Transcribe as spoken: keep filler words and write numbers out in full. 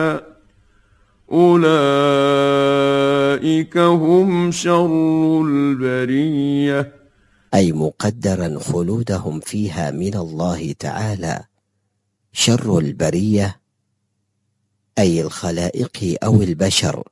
أولئك هم شر البرية. أي مقدرا خلودهم فيها من الله تعالى. شر البرية أي الخلائق أو البشر.